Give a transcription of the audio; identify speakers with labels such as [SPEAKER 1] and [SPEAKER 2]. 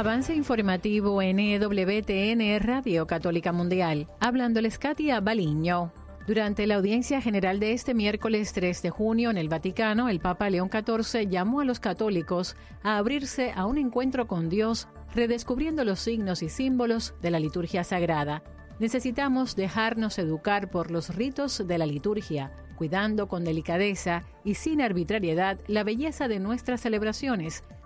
[SPEAKER 1] Avance informativo en EWTN Radio Católica Mundial. Hablándoles Katia Baliño. Durante la audiencia general de este miércoles 3 de junio en el Vaticano, el Papa León XIV llamó a los católicos a abrirse a un encuentro con Dios, redescubriendo los signos y símbolos de la liturgia sagrada. Necesitamos dejarnos educar por los ritos de la liturgia, cuidando con delicadeza y sin arbitrariedad la belleza de nuestras celebraciones,